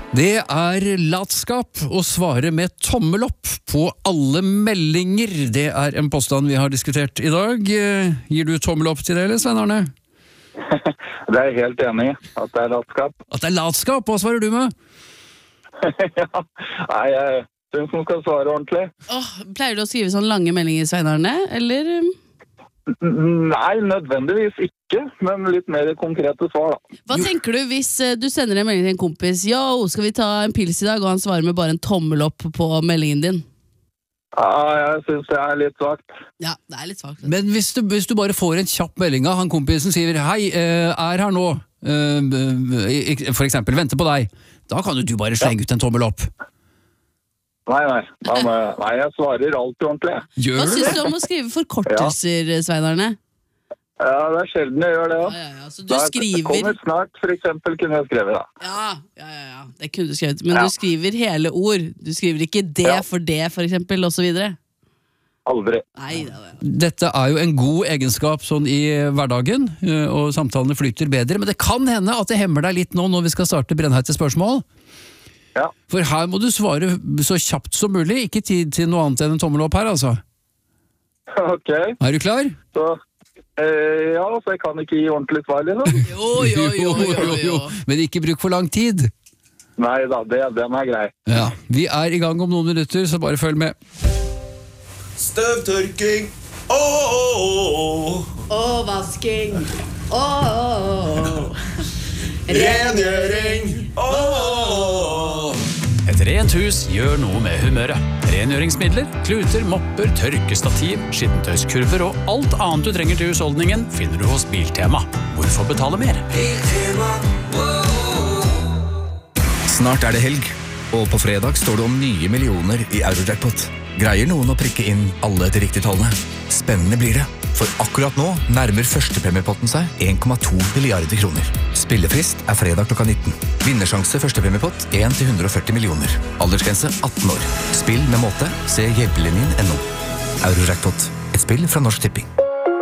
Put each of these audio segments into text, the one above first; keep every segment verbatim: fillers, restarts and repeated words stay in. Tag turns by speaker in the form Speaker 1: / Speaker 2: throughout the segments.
Speaker 1: Det er latskap å svare med tommel opp på alle meldinger. Det er en påstand vi har diskutert i dag. Gir du tommel opp til det, eller Svein Arne?
Speaker 2: Det er jeg helt enig i, at det er latskap.
Speaker 1: At det er latskap? Hva svarer du med?
Speaker 2: Ja, nei, jeg synes man skal svare ordentlig.
Speaker 3: Åh, pleier du å skrive sånn lange meldinger, Svein Arne, eller?
Speaker 2: Nei, nødvendigvis ikke, men litt mer konkrete svar da.
Speaker 3: Hva tenker du hvis du sender en melding til en kompis? Jo, skal vi ta en pils i dag? Og han svarer med bare en tommel opp på meldingen din.
Speaker 2: Ja, jeg synes det er litt svagt.
Speaker 3: Ja, det er litt svagt.
Speaker 1: Men hvis du, hvis du bare får en kjapp melding av han kompisen sier hei, er her nå, for eksempel, venter på deg, da kan du bare slenge ut en tommel opp.
Speaker 2: Nei, nei. nei, nei jeg svarer alltid ordentlig.
Speaker 1: Gjør
Speaker 3: Hva
Speaker 1: du
Speaker 3: synes
Speaker 1: det?
Speaker 3: du om å skrive forkortelser, ja. Svein Arne?
Speaker 2: Ja, det er sjelden jeg gjør det.
Speaker 3: Ja, ja, ja. Så du
Speaker 2: det
Speaker 3: skriver...
Speaker 2: kommer snart, for eksempel, kunne jeg skrevet da.
Speaker 3: Ja, ja, ja, ja. Det kunne du skrevet. Men
Speaker 2: ja.
Speaker 3: du skriver hele ord. Du skriver ikke det ja. for det, for eksempel, og så videre.
Speaker 2: Aldri.
Speaker 3: Nei, det er det.
Speaker 1: Dette er jo en god egenskap sånn i hverdagen, og samtalene flyter bedre, men det kan hende at det hemmer deg litt nå når vi skal starte brennheite spørsmål.
Speaker 2: Ja.
Speaker 1: For her må du svare så kjapt som mulig, ikke tid til noe annet enn en tommel opp her, altså.
Speaker 2: Ok.
Speaker 1: Er du klar?
Speaker 2: Så, eh, ja, så jeg kan ikke gi ordentlig svar, liksom.
Speaker 3: Jo, jo, jo, jo, jo.
Speaker 1: Men ikke bruk for lang tid.
Speaker 2: Nei da, det, den er grei.
Speaker 1: Ja, vi er i gang om noen minutter, så bare følg med.
Speaker 4: Støvtørking. Åh, åh, åh.
Speaker 3: Åh, vasking. Åh, åh.
Speaker 4: Rengjøring. Åh.
Speaker 5: Et rent hus gjør noe med humøret. Rengjøringsmidler, kluter, mopper, tørkestativ, skittentøyskurver og alt annet du trenger til husholdningen finner du hos Biltema. Hvorfor betale mer?
Speaker 4: Biltema.
Speaker 6: Snart er det helg, og på fredag står det om nye millioner i Eurojackpot. Greier noen å prikke inn alle de riktige tallene? Spennende blir det, for akkurat nå nærmer førstepremiepotten seg en komma to milliarder kroner. Spillefrist er fredag klokka nitten. Vinnersjanse førstepremiepott en til hundre og førti millioner. Aldersgrense atten år. Spill med måte. Se hjelpelinjen punktum no. Eurojackpot. Et spill fra Norsk Tipping.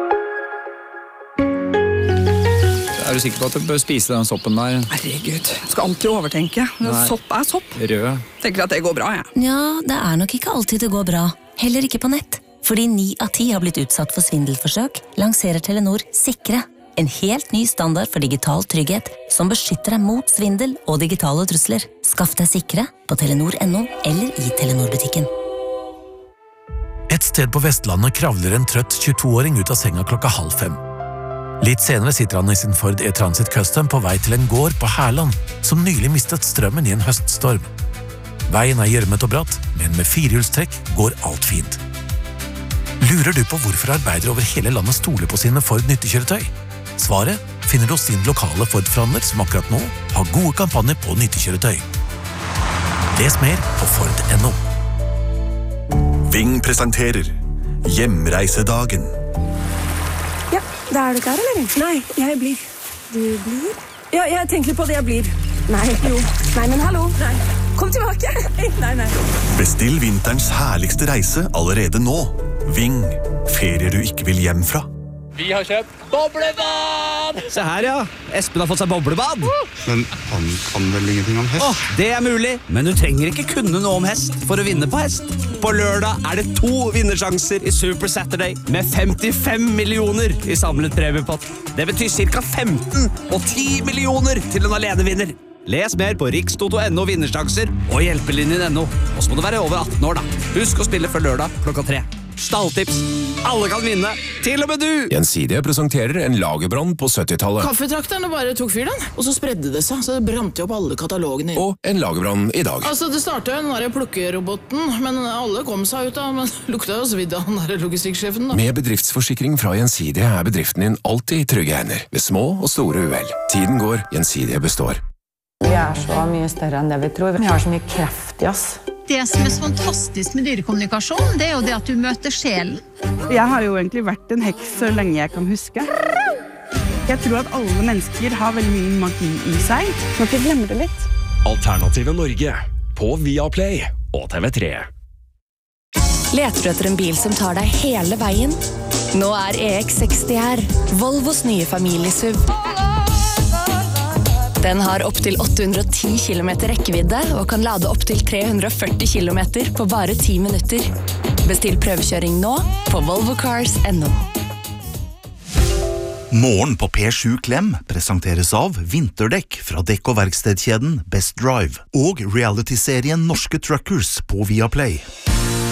Speaker 7: Er du sikker på at du bør spise den soppen der?
Speaker 8: Herregud, jeg skal alltid overtenke. Sopp er sopp.
Speaker 7: Rød.
Speaker 8: Tenker at det går bra, jeg.
Speaker 9: Ja, det er nok ikke alltid det går bra. Heller ikke på nett. Fordi ni av ti har blitt utsatt for svindelforsøk, lanserer Telenor Sikre. En helt ny standard for digital trygghet, som beskytter deg mot svindel og digitale trusler. Skaff deg Sikre på telenor punktum no eller i Telenor-butikken.
Speaker 10: Et sted på Vestlandet kravler en trøtt tjueto-åring ut av senga klokka halv fem. Litt senere sitter han i sin Ford E-Transit Custom på vei til en gård på Herland, som nylig mistet strømmen i en høststorm. Veien er gjørmet og bratt, men med firehjulstrekk går alt fint. Lurer du på hvorfor arbeidere over hele landet stoler på sine Ford nyttekjøretøy? Svaret finner du hos din lokale Ford-forhandler som akkurat nå har gode kampanjer på nyttekjøretøy. Les mer på Ford punktum no.
Speaker 4: Ving presenterer Hjemreisedagen.
Speaker 8: Ja, da er du klar, eller? Nei, jeg blir. Du blir? Ja, jeg tenker på det jeg blir. Nei, jo. Nei, men hallo. Nei. Kom tilbake. Nei, nei.
Speaker 4: Bestill vinterens herligste reise allerede nå. Ving. Ferier du ikke vil hjem fra.
Speaker 5: Vi har kjøpt boblebad!
Speaker 11: Se her, ja. Espen har fått seg boblebad.
Speaker 12: Men han kan vel ingenting om hest?
Speaker 11: Åh, det er mulig, men du trenger ikke kunne noe om hest for å vinne på hest. På lørdag er det to vinnersjanser i Super Saturday med femtifem millioner i samlet premiepott. Det betyr cirka femten og ti millioner til en alenevinner. Les mer på rikstoto punktum no vinnersjanser og hjelpelinjen punktum no. Og så må du være over atten år da. Husk å spille før lørdag klokka tre. Stalltips. Alle kan vinne, til og med du!
Speaker 13: Gjensidige presenterer en lagerbrann på syttitallet.
Speaker 14: Kaffetrakterne bare tok fyr den, og så spredde det seg, så det brant jo opp alle katalogene.
Speaker 13: Og en lagerbrann i dag.
Speaker 14: Altså, det startet jo den der plukkeroboten, men alle kom seg ut av, men lukta jo svidd av den der logistikksjefen da.
Speaker 13: Med bedriftsforsikring fra Gjensidige er bedriften din alltid i trygge hender, ved små og store uhell. Tiden går, Gjensidige består.
Speaker 15: Vi er så mye større enn det vi tror. Vi har så mye kreft i oss.
Speaker 16: Det som er så fantastisk med dyrekommunikasjon, det er jo det at du møter sjelen.
Speaker 17: Jeg har jo egentlig vært en heks så lenge jeg kan huske. Jeg tror at alle mennesker har veldig mye magi i seg. Må ikke glemme det litt.
Speaker 18: Alternative Norge på Viaplay og T V tre.
Speaker 19: Leter du etter en bil som tar deg hele veien? Nå er E X seksti her, Volvos nye familiesuv. Den har opp til åtte hundre og ti kilometer rekkevidde og kan lade opp til tre hundre og førti kilometer på bare ti minutter. Bestill prøvekjøring nå på volvo cars punktum no.
Speaker 20: Morgen på P sju Klem presenteres av vinterdekk fra dekk- og verkstedkjeden Best Drive og reality-serien Norske Truckers på Viaplay.